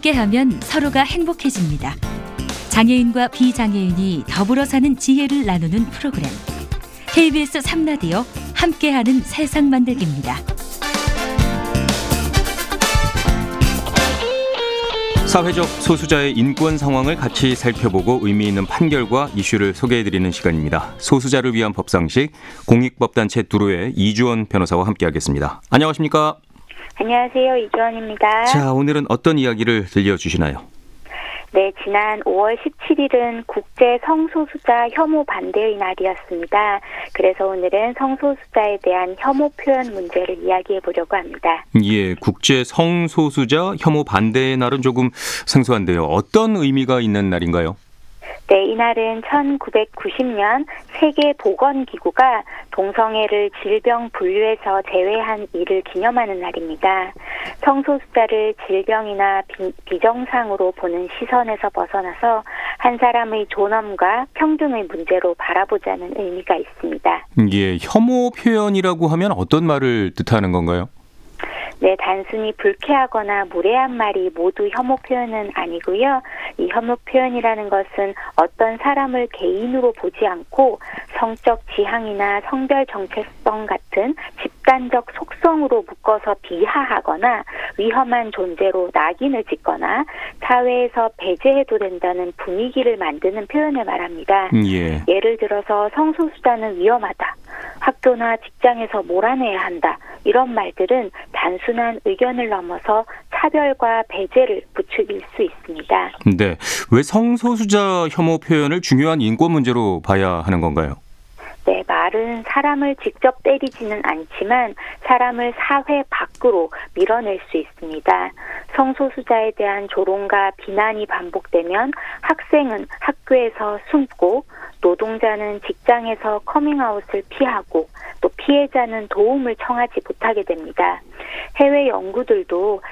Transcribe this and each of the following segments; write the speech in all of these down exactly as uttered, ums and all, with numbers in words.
함께하면 서로가 행복해집니다. 장애인과 비장애인이 더불어 사는 지혜를 나누는 프로그램. 케이비에스 삼 라디오 함께하는 세상 만들기입니다. 사회적 소수자의 인권 상황을 같이 살펴보고 의미 있는 판결과 이슈를 소개해드리는 시간입니다. 소수자를 위한 법상식 공익법단체 두루의 이주원 변호사와 함께하겠습니다. 안녕하십니까? 안녕하세요. 이주원입니다. 자, 오늘은 어떤 이야기를 들려주시나요? 네, 지난 오월 십칠일은 국제 성소수자 혐오 반대의 날이었습니다. 그래서 오늘은 성소수자에 대한 혐오 표현 문제를 이야기해 보려고 합니다. 예, 국제 성소수자 혐오 반대의 날은 조금 생소한데요. 어떤 의미가 있는 날인가요? 네, 이날은 천구백구십년 세계보건기구가 동성애를 질병 분류에서 제외한 이를 기념하는 날입니다. 성소수자를 질병이나 비, 비정상으로 보는 시선에서 벗어나서 한 사람의 존엄과 평등의 문제로 바라보자는 의미가 있습니다. 예, 혐오 표현이라고 하면 어떤 말을 뜻하는 건가요? 네, 단순히 불쾌하거나 무례한 말이 모두 혐오 표현은 아니고요. 이 혐오 표현이라는 것은 어떤 사람을 개인으로 보지 않고 성적 지향이나 성별 정체성 같은 집단적 속성으로 묶어서 비하하거나 위험한 존재로 낙인을 찍거나 사회에서 배제해도 된다는 분위기를 만드는 표현을 말합니다. 예. 예를 들어서 성소수자는 위험하다. 학교나 직장에서 몰아내야 한다. 이런 말들은 단순한 의견을 넘어서 차별과 배제를 부추길 수 있습니다. 네, 왜 성소수자 혐오 표현을 중요한 인권 문제로 봐야 하는 건가요? 네, 말은 사람을 직접 때리지는 않지만 사람을 사회 밖으로 밀어낼 수 있습니다. 성소수자에 대한 조롱과 비난이 반복되면 학생은 학교에서 숨고 노동자는 직장에서 커밍아웃을 피하고 또 피해자는 도움을 청하지 못하게 됩니다. 해외 연구들도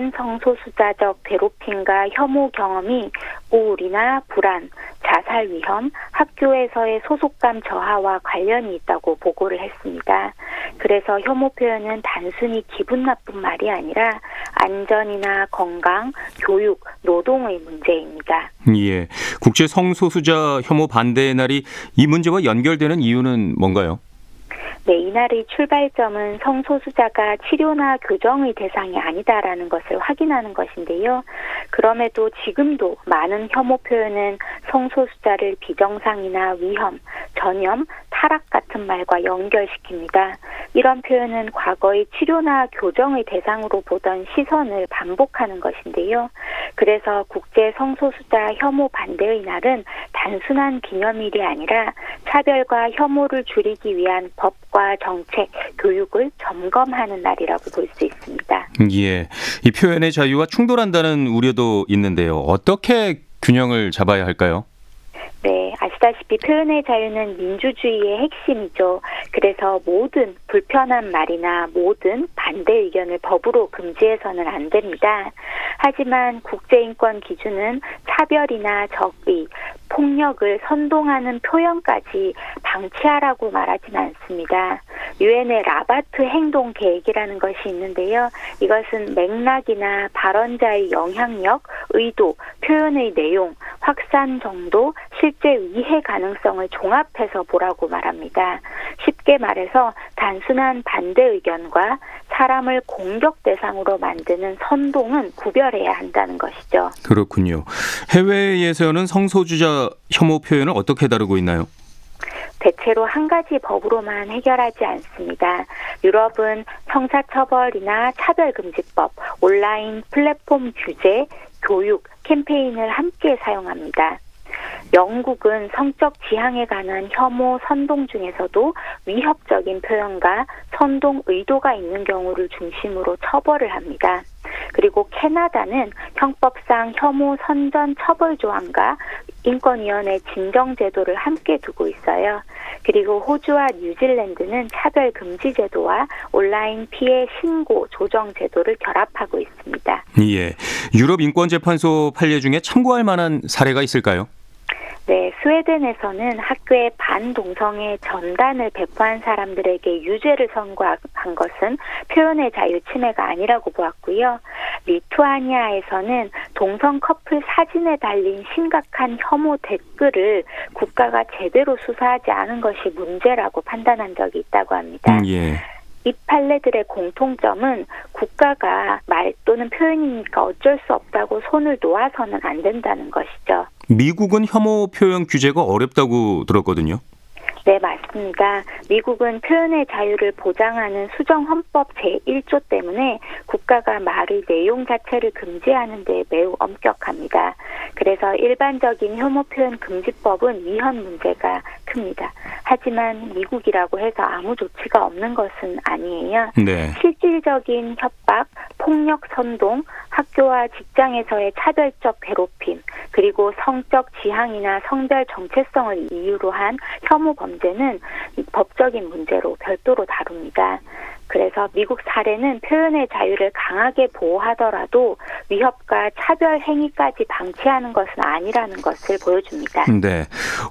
반성소수자적 괴롭힘과 혐오 경험이 우울이나 불안, 자살 위험, 학교에서의 소속감 저하와 관련이 있다고 보고를 했습니다. 그래서 혐오 표현은 단순히 기분 나쁜 말이 아니라 안전이나 건강, 교육, 노동의 문제입니다. 예, 국제 성소수자 혐오 반대의 날이 이 문제와 연결되는 이유는 뭔가요? 네, 이날의 출발점은 성소수자가 치료나 교정의 대상이 아니다라는 것을 확인하는 것인데요. 그럼에도 지금도 많은 혐오 표현은 성소수자를 비정상이나 위험, 전염, 타락 같은 말과 연결시킵니다. 이런 표현은 과거의 치료나 교정의 대상으로 보던 시선을 반복하는 것인데요. 그래서 국제 성소수자 혐오 반대의 날은 단순한 기념일이 아니라 차별과 혐오를 줄이기 위한 법과 정책, 교육을 점검하는 날이라고 볼 수 있습니다. 예, 이 표현의 자유와 충돌한다는 우려도 있는데요. 어떻게 균형을 잡아야 할까요? 네, 아시다시피 표현의 자유는 민주주의의 핵심이죠. 그래서 모든 불편한 말이나 모든 반대 의견을 법으로 금지해서는 안 됩니다. 하지만 국제인권 기준은 차별이나 적의, 폭력을 선동하는 표현까지 방치하라고 말하진 않습니다. 유엔의 라바트 행동 계획이라는 것이 있는데요. 이것은 맥락이나 발언자의 영향력, 의도, 표현의 내용, 확산 정도, 실제 위해 가능성을 종합해서 보라고 말합니다. 쉽게 말해서 단순한 반대 의견과 사람을 공격 대상으로 만드는 선동은 구별해야 한다는 것이죠. 그렇군요. 해외에서는 성소수자 혐오 표현을 어떻게 다루고 있나요? 대체로 한 가지 법으로만 해결하지 않습니다. 유럽은 형사처벌이나 차별금지법, 온라인 플랫폼 규제, 교육, 캠페인을 함께 사용합니다. 영국은 성적 지향에 관한 혐오 선동 중에서도 위협적인 표현과 선동 의도가 있는 경우를 중심으로 처벌을 합니다. 그리고 캐나다는 형법상 혐오 선전 처벌 조항과 인권위원회 진정 제도를 함께 두고 있어요. 그리고 호주와 뉴질랜드는 차별 금지 제도와 온라인 피해 신고 조정 제도를 결합하고 있습니다. 예, 유럽 인권재판소 판례 중에 참고할 만한 사례가 있을까요? 네, 스웨덴에서는 학교에 반동성애 전단을 배포한 사람들에게 유죄를 선고한 것은 표현의 자유 침해가 아니라고 보았고요. 리투아니아에서는 동성 커플 사진에 달린 심각한 혐오 댓글을 국가가 제대로 수사하지 않은 것이 문제라고 판단한 적이 있다고 합니다. 음, 예. 이 판례들의 공통점은 국가가 말 또는 표현이니까 어쩔 수 없다고 손을 놓아서는 안 된다는 것이죠. 미국은 혐오 표현 규제가 어렵다고 들었거든요. 네, 맞습니다. 미국은 표현의 자유를 보장하는 수정헌법 제일 조 때문에 국가가 말의 내용 자체를 금지하는 데 매우 엄격합니다. 그래서 일반적인 혐오 표현 금지법은 위헌 문제가 큽니다. 하지만 미국이라고 해서 아무 조치가 없는 것은 아니에요. 네. 실질적인 협박, 폭력 선동, 학교와 직장에서의 차별적 괴롭힘, 그리고 성적 지향이나 성별 정체성을 이유로 한 혐오 범죄는 법적인 문제로 별도로 다룹니다. 그래서 미국 사례는 표현의 자유를 강하게 보호하더라도 위협과 차별 행위까지 방치하는 것은 아니라는 것을 보여줍니다. 네.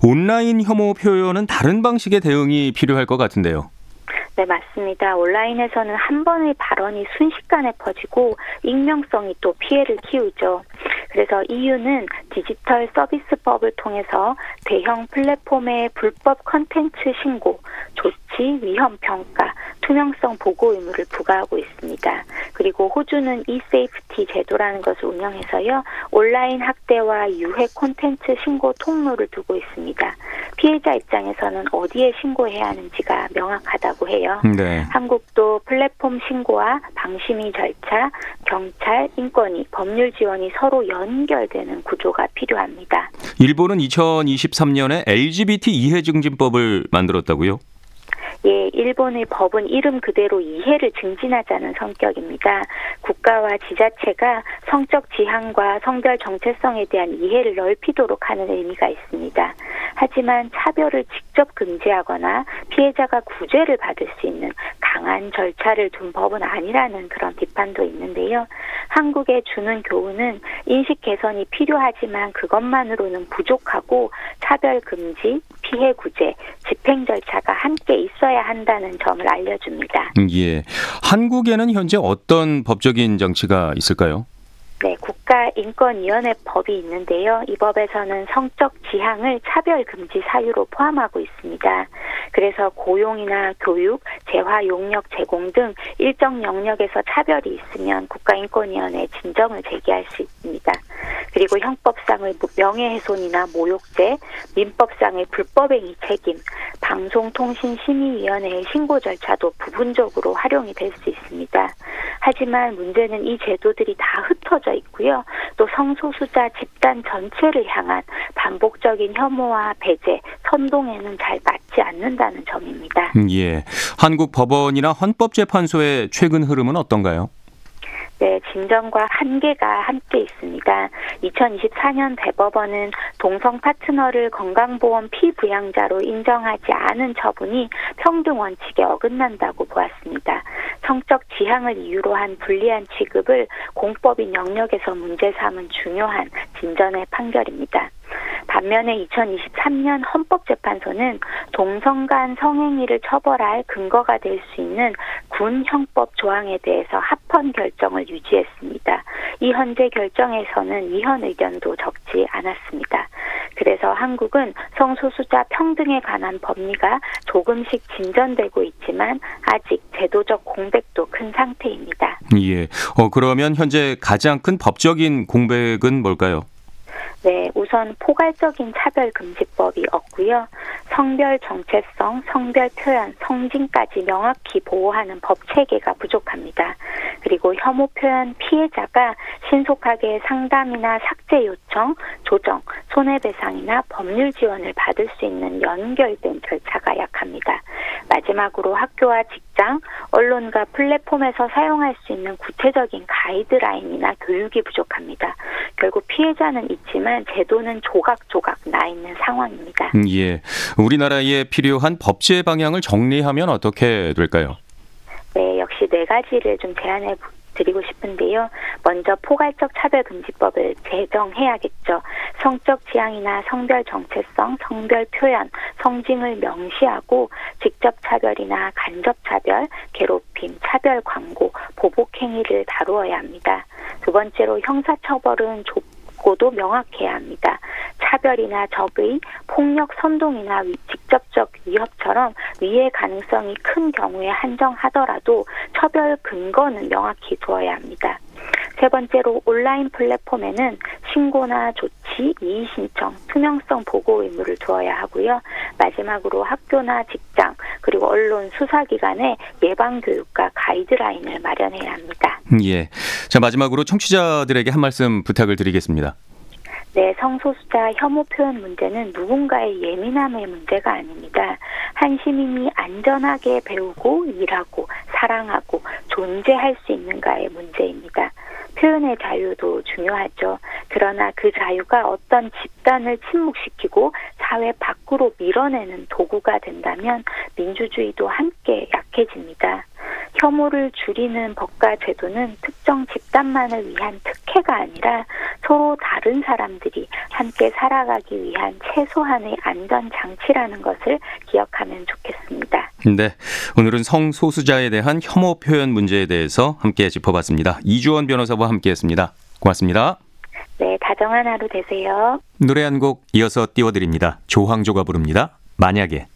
온라인 혐오 표현은 다른 방식의 대응이 필요할 것 같은데요. 네, 맞습니다. 온라인에서는 한 번의 발언이 순식간에 퍼지고 익명성이 또 피해를 키우죠. 그래서 이유는 디지털 서비스법을 통해서 대형 플랫폼의 불법 콘텐츠 신고, 조치, 위험 평가, 투명성 보고 의무를 부과하고 있습니다. 그리고 호주는 이세이프티 제도라는 것을 운영해서요, 온라인 학대와 유해 콘텐츠 신고 통로를 두고 있습니다. 피해자 입장에서는 어디에 신고해야 하는지가 명확하다고 해요. 네. 한국도 플랫폼 신고와 방심위 절차, 경찰, 인권위, 법률 지원이 서로 연결되는 구조가 필요합니다. 일본은 이천이십삼 년에 엘지비티 이해 증진법을 만들었다고요? 예, 일본의 법은 이름 그대로 이해를 증진하자는 성격입니다. 국가와 지자체가 성적 지향과 성별 정체성에 대한 이해를 넓히도록 하는 의미가 있습니다. 하지만 차별을 직접 금지하거나 피해자가 구제를 받을 수 있는 강한 절차를 둔 법은 아니라는 그런 비판도 있는데요. 한국에 주는 교훈은 인식 개선이 필요하지만 그것만으로는 부족하고 차별 금지, 피해 구제, 집행 절차가 함께 있어야 한다는 점을 알려줍니다. 예. 한국에는 현재 어떤 법적인 장치가 있을까요? 네, 국가인권위원회 법이 있는데요. 이 법에서는 성적 지향을 차별금지 사유로 포함하고 있습니다. 그래서 고용이나 교육, 재화 용역 제공 등 일정 영역에서 차별이 있으면 국가인권위원회에 진정을 제기할 수 있습니다. 그리고 형법상의 명예훼손이나 모욕죄, 민법상의 불법행위 책임, 방송통신심의위원회의 신고 절차도 부분적으로 활용이 될 수 있습니다. 하지만 문제는 이 제도들이 다 흩어져 있고요. 또 성소수자 집단 전체를 향한 반복적인 혐오와 배제, 선동에는 잘 맞지 않는다는 점입니다. 예. 한국 법원이나 헌법재판소의 최근 흐름은 어떤가요? 네, 진전과 한계가 함께 있습니다. 이천이십사 년 대법원은 동성 파트너를 건강보험 피부양자로 인정하지 않은 처분이 평등 원칙에 어긋난다고 보았습니다. 성적 지향을 이유로 한 불리한 취급을 공법인 영역에서 문제 삼은 중요한 진전의 판결입니다. 반면에 이천이십삼 년 헌법재판소는 동성 간 성행위를 처벌할 근거가 될 수 있는 군형법 조항에 대해서 합헌 결정을 유지했습니다. 이 현재 결정에서는 위헌 의견도 적지 않았습니다. 그래서 한국은 성소수자 평등에 관한 법리가 조금씩 진전되고 있지만 아직 제도적 공백도 큰 상태입니다. 예. 어, 그러면 현재 가장 큰 법적인 공백은 뭘까요? 네, 우선 포괄적인 차별금지법이 없고요. 성별 정체성, 성별 표현, 성징까지 명확히 보호하는 법 체계가 부족합니다. 그리고 혐오 표현 피해자가 신속하게 상담이나 삭제 요청, 조정, 손해배상이나 법률 지원을 받을 수 있는 연결된 절차가 약합니다. 마지막으로 학교와 직장, 언론과 플랫폼에서 사용할 수 있는 구체적인 가이드라인이나 교육이 부족합니다. 결국 피해자는 있지만 제도는 조각조각 나 있는 상황입니다. 예. 우리나라에 필요한 법제 방향을 정리하면 어떻게 될까요? 네, 역시 네 가지를 좀 제안해 드리고 싶은데요. 먼저 포괄적 차별금지법을 제정해야겠죠. 성적 지향이나 성별 정체성, 성별 표현, 성징을 명시하고 직접 차별이나 간접 차별, 괴롭힘, 차별 광고, 보복 행위를 다루어야 합니다. 두 두 번째로 형사처벌은 좁고도 명확해야 합니다. 차별이나 적의, 폭력, 선동이나 위, 직접적 위협처럼 위해 가능성이 큰 경우에 한정하더라도 처벌 근거는 명확히 두어야 합니다. 세 번째로 온라인 플랫폼에는 신고나 조치, 이의 신청, 투명성 보고 의무를 두어야 하고요. 마지막으로 학교나 직장, 그리고 언론, 수사기관에 예방 교육과 가이드라인을 마련해야 합니다. 예. 자, 마지막으로 청취자들에게 한 말씀 부탁을 드리겠습니다. 네, 성소수자 혐오 표현 문제는 누군가의 예민함의 문제가 아닙니다. 한 시민이 안전하게 배우고 일하고 사랑하고 존재할 수 있는가의 문제입니다. 표현의 자유도 중요하죠. 그러나 그 자유가 어떤 집단을 침묵시키고 사회 밖으로 밀어내는 도구가 된다면 민주주의도 함께 약해집니다. 혐오를 줄이는 법과 제도는 특정 집단만을 위한 특혜가 아니라 서로 다른 사람들이 함께 살아가기 위한 최소한의 안전장치라는 것을 기억하면 좋겠습니다. 네, 오늘은 성소수자에 대한 혐오 표현 문제에 대해서 함께 짚어봤습니다. 이주원 변호사와 함께했습니다. 고맙습니다. 네, 다정한 하루 되세요. 노래 한 곡 이어서 띄워드립니다. 조항조가 부릅니다. 만약에.